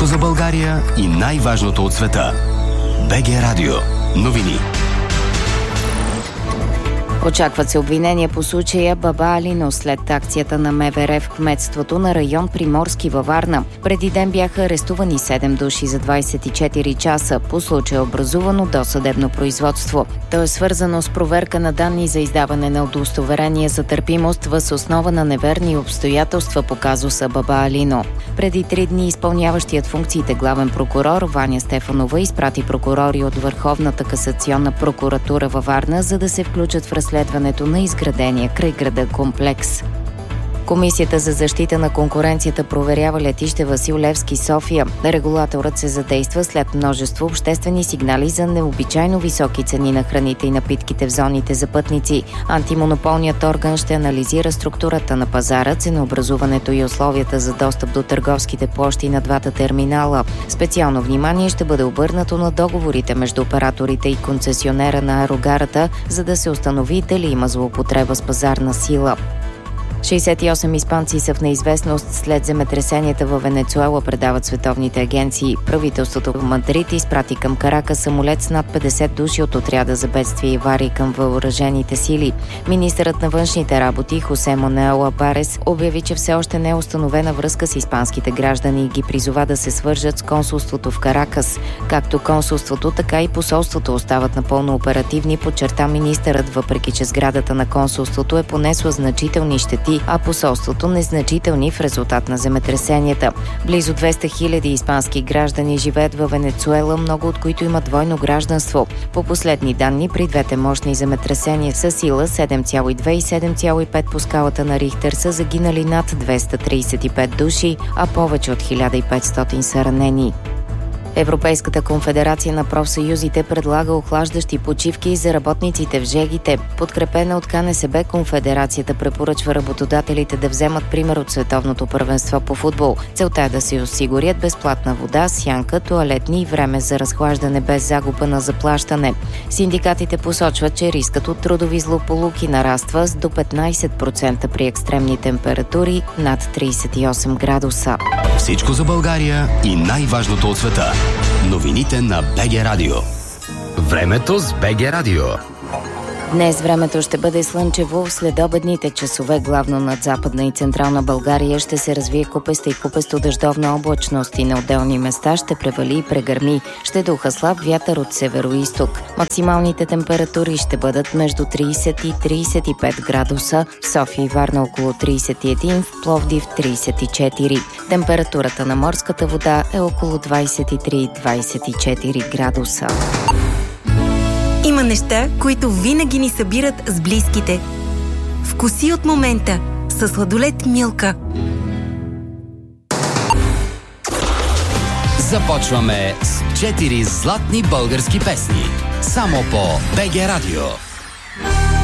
Всичко за България и най-важното от света. БГ Радио. Новини. Очакват се обвинения по случая Баба Алино след акцията на МВР в кметството на район Приморски във Варна. Преди ден бяха арестувани 7 души за 24 часа. По случая образувано досъдебно производство. То е свързано с проверка на данни за издаване на удостоверение за търпимост въз основа на неверни обстоятелства по казуса Баба Алино. Преди 3 дни изпълняващият функциите главен прокурор Ваня Стефанова изпрати прокурори от Върховната касационна прокуратура във Варна, за да се включат в разследването на изградения край града комплекс. Комисията за защита на конкуренцията проверява летище Васил Левски, София. Регулаторът се задейства след множество обществени сигнали за необичайно високи цени на храните и напитките в зоните за пътници. Антимонополният орган ще анализира структурата на пазара, ценообразуването и условията за достъп до търговските площи на двата терминала. Специално внимание ще бъде обърнато на договорите между операторите и концесионера на аерогарата, за да се установи дали има злоупотреба с пазарна сила. 68 испанци са в неизвестност след земетресенията във Венецуела, предават световните агенции. Правителството в Мадрид изпрати към Каракас самолет с над 50 души от отряда за бедствия и аварии към въоръжените сили. Министърът на външните работи Хосе Мануел Алварес обяви, че все още не е установена връзка с испанските граждани и ги призова да се свържат с консулството в Каракас. Както консулството, така и посолството остават напълно оперативни, подчерта министърът, въпреки че сградата на консулството е понесла значителни щети, а посолството незначителни в резултат на земетресенията. Близо 200 000 испански граждани живеят във Венецуела, много от които имат двойно гражданство. По последни данни, при двете мощни земетресения с сила 7,2 и 7,5 по скалата на Рихтер са загинали над 235 души, а повече от 1500 са ранени. Европейската конфедерация на профсъюзите предлага охлаждащи почивки за работниците в ЖЕГ-ите. Подкрепена от КНСБ, конфедерацията препоръчва работодателите да вземат пример от световното първенство по футбол. Целта е да се осигурят безплатна вода, сянка, тоалетни и време за разхлаждане без загуба на заплащане. Синдикатите посочват, че рискът от трудови злополуки нараства с до 15% при екстремни температури над 38 градуса. Всичко за България и най-важното от света. Новините на БГ Радио. Времето с БГ Радио. Днес времето ще бъде слънчево. В следобедните часове, главно над Западна и Централна България, ще се развие купеста и купесто-дъждовна облачност и на отделни места ще превали и прегърми. Ще духа слаб вятър от северо-изток. Максималните температури ще бъдат между 30 и 35 градуса, в София и Варна около 31, в Пловдив 34. Температурата на морската вода е около 23-24 градуса. Има неща, които винаги ни събират с близките. Вкуси от момента със сладолед Милка. Започваме с 4 златни български песни. Само по БГ Радио.